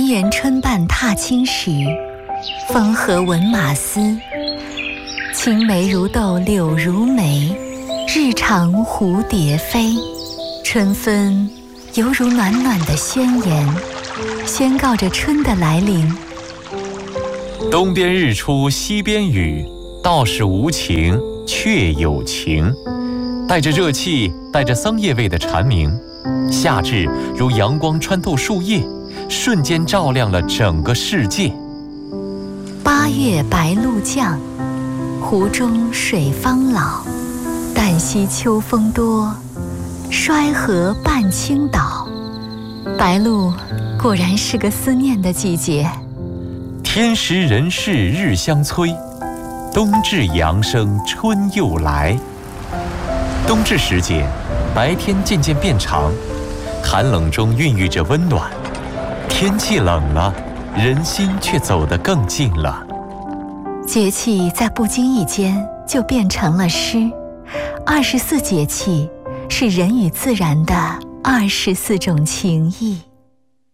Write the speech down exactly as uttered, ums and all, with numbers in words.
园春半踏青时，风和闻马嘶。青梅如豆柳如眉，日长蝴蝶飞。春分犹如暖暖的宣言，宣告着春的来临。 东边日出西边雨，道是无晴却有晴。带着热气，带着桑叶味的蝉鸣，夏至如阳光穿透树叶，瞬间照亮了整个世界。 八月白露降，湖中水方老。旦夕秋风多，衰河半倾倒。白露果然是个思念的季节。 天时人事日相催，冬至阳生春又来。冬至时节，白天渐渐变长，寒冷中孕育着温暖。天气冷了，人心却走得更近了。 节气在不经意间就变成了诗。二十四节气是人与自然的二十四种情谊。